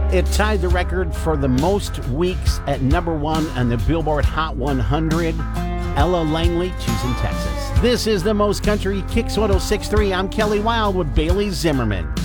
It tied the record for the most weeks at number one on the Billboard Hot 100. Ella Langley, choosing Texas. This is the Most Country Kicks 106.3. I'm Kelly Wild with Bailey Zimmerman.